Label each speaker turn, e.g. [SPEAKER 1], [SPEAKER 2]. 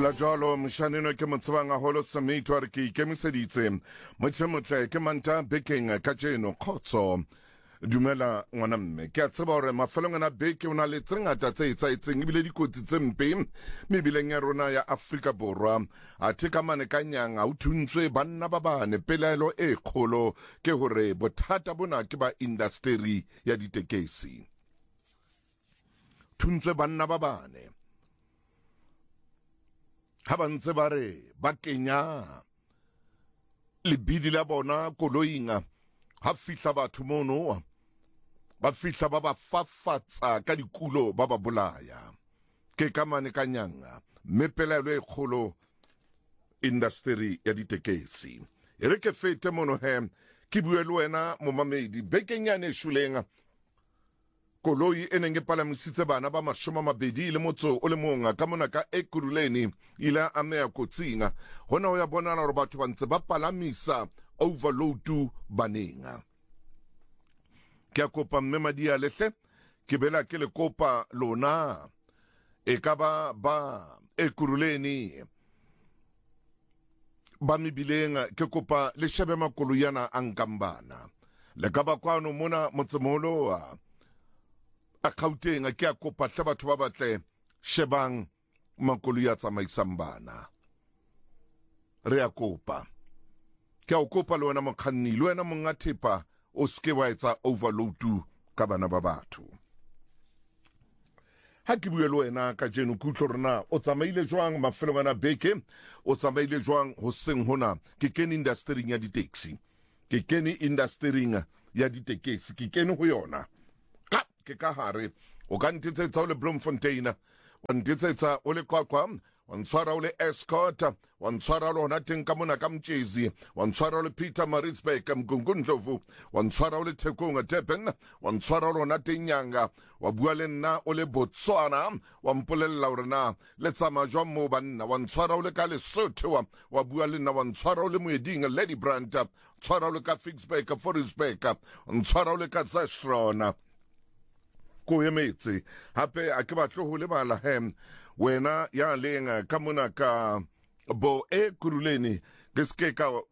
[SPEAKER 1] La jalo mshanino ke motsebanga holo samito re ke ikemiseditse motle ke manta bekeng ka jeno khotso dumela ngwana mme ke a tseba hore mafelong ana beke ona le tsengata tse etsaetseng ebile dikotsi tse mpe mebileng ya rona ya Afrika Borwa athe ka mane ka nyanga o thuntswe banna ba bane pelaelo e kgolo ke hore bothata bona ke ba industry ya ditekesi thuntswe banna ba bane ha ba ntse ba re ba kenya lebidi la bona koloinga ha fihla batho mono ba fihla ba ba fafatsa ka dikulo ba ba bolaya ke ka mane ka nyanga mepelelo e kgolo industry ya ditekesi ere ke fete mono he ke bue le wena momamedi bekeng yane shulenga koloi ene nge palamisitse bana ba 20 le motso o le monga ka mona ka Ekurhuleni ila amea kotsinga hona o ya bona hore batho ba ntse ba palamisa overload banenga ke a kopa mme Madia lehle ke bela ke le kopa lona e ka ba Ekurhuleni ba mebileng ke kopa le shebe makoloi yana a nkang bana le ka ba kwano mona motsemolo a Gauteng ke a kopa hle batho ba batle shebang makoloi a tsamaisang bana re a kopa ke a o kopa le wena mokganni le wena monga thepa o ske wa etsa overload ka bana ba batho ha ke bue le wena ka jeno kutlo rena o tsamaile jwang mafelo ana beke o tsamaile jwang ho seng hona ke kene industry ya di-taxi ke kene industry ya ditekesi ke kene ho yona ke ka hare o ka ntetsetsa o le Bloemfontein wa ntetsetsa o le Qwaqwa wa ntshwara o le Escort wa ntshwara o hona teng ka mona ka Mtshezi wa ntshwara o le Pietermaritzburg ka Mgungundlovu wa ntshwara o le Thekwong Durban wa ntshwara o hona teng Nyanga wa bua le nna o le Botswana wa mpolella hore na le tsama jwa mo banna wa ntshwara o le ka Lesotho wa bua le nna wa ntshwara o le Moeding Lady Brand ntshwara o le ka Ficksburg Forisburg ntshwara o le ka Zastrona ko emetse hape a ke batlo ho lebala wena ya lenga ka mona ka bo Ekurhuleni ke ske ka